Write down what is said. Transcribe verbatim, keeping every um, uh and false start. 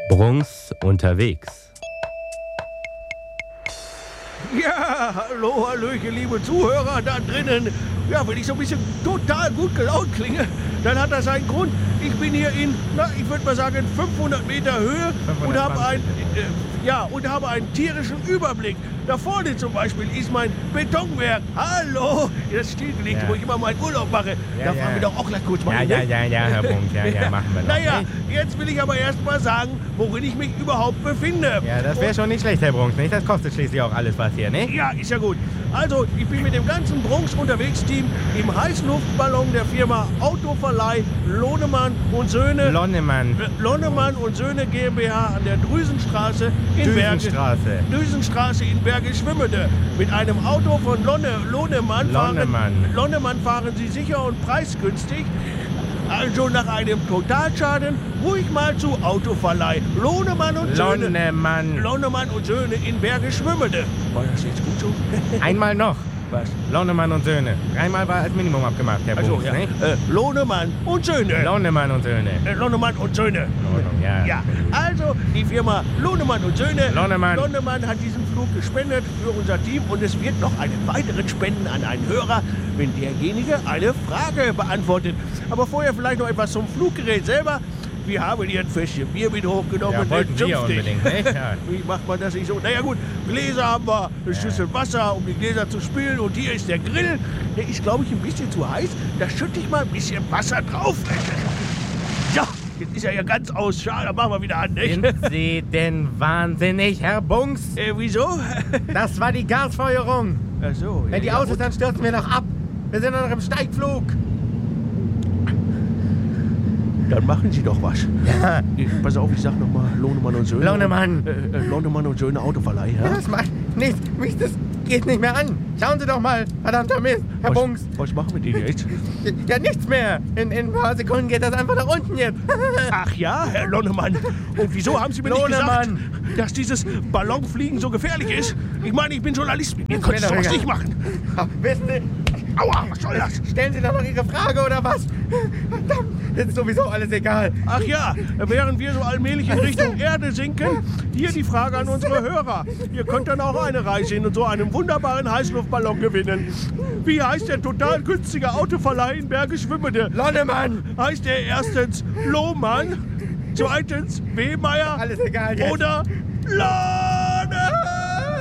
Brunks unterwegs. Ja, hallo, hallöchen, liebe Zuhörer da drinnen. Ja, wenn ich so ein bisschen total gut gelaunt klinge, dann hat das einen Grund. Ich bin hier in, na, ich würde mal sagen, fünfhundert Meter Höhe und habe ein, äh, ja, und habe einen tierischen Überblick. Da vorne zum Beispiel ist mein Betonwerk. Hallo, das stillgelegte, Ja. wo ich immer meinen Urlaub mache. Ja, da ja. fahren wir doch auch gleich kurz mal Ja, hin, ja, ne? ja, ja, Herr Brunk, ja, ja, machen wir noch. Naja, ne? jetzt will ich aber erst mal sagen, worin ich mich überhaupt befinde. Ja, das wäre schon nicht schlecht, Herr Brunk, nicht? Das kostet schließlich auch alles was hier, ne? Ja, ist ja gut. Also, ich bin mit dem ganzen Brunks unterwegs Team im Heißluftballon der Firma Autoverleih Lohnemann und Söhne. Lonnemann. Äh, Lonnemann und Söhne GmbH an der Drüsenstraße in Berge. Düsenstraße. Düsenstraße in Bergisch-Schwimmede. Mit einem Auto von Lonne, Lohnemann, fahren, Lonnemann. Lonnemann fahren Sie sicher und preisgünstig. Also nach einem Totalschaden ruhig mal zu Autoverleih Lohnemann und Söhne. Lonnemann. Lonnemann und Söhne in Bergisch-Schwimmede. War das jetzt gut so? Einmal noch. Was? Lonnemann und Söhne. Dreimal war als Minimum abgemacht, Herr Also, Brunk, ja. ne? Äh, Lohnemann und Söhne. Lonnemann und Söhne. Äh, Lohnemann und Söhne. In Ordnung, ja. Ja, also die Firma Lohnemann und Söhne. Lonnemann. Lonnemann hat diesen Flug gespendet für unser Team und es wird noch einen weiteren spenden an einen Hörer, wenn derjenige eine Frage beantwortet. Aber vorher vielleicht noch etwas zum Fluggerät selber. Wir haben hier ein Fässchen Bier mit hochgenommen. Ja, wollten äh, wir zünftig. unbedingt, ne? Ja. Wie macht man das nicht so? Naja gut, Gläser haben wir, eine Schüssel Wasser, um die Gläser zu spülen. Und hier ist der Grill. Der ist, glaube ich, ein bisschen zu heiß. Da schütte ich mal ein bisschen Wasser drauf. Ja, jetzt ist er ja ganz aus. Schade, dann machen wir wieder an, nicht? Sind Sie denn wahnsinnig, Herr Bunks? Äh, wieso? Das war die Gasfeuerung. Ach so. Wenn die ja, aus ist, dann stürzen wir noch ab. Wir sind noch im Steigflug. Dann machen Sie doch was. Ja. Ich, pass auf, ich sag nochmal Lohnemann und Söhne. Lonnemann. Äh, äh, Lohnemann und Söhne Autoverleih, ja? Das macht nichts. Mich, das geht nicht mehr an. Schauen Sie doch mal, verdammter Mist, Herr was, Bunks. Was machen wir denn jetzt? Ja, nichts mehr. In, in ein paar Sekunden geht das einfach nach unten jetzt. Ach ja, Herr Lonnemann. Und wieso haben Sie mir nicht Lonnemann. gesagt, dass dieses Ballonfliegen so gefährlich ist? Ich meine, ich bin Journalist. Mir Ist könntest mir du doch sowas egal. nicht machen. Ach, wissen Sie, Aua, was soll das? stellen Sie doch noch Ihre Frage oder was? Verdammt, jetzt ist sowieso alles egal. Ach ja, während wir so allmählich in Richtung Erde sinken, hier die Frage an unsere Hörer. Ihr könnt dann auch eine Reise in so einem wunderbaren Heißluftballon gewinnen. Wie heißt der total günstige Autoverleih in Bergisch-Schwimmede? Lonnemann. Heißt der erstens Lohmann, zweitens Wehmeier Alles egal jetzt. oder Lohmann?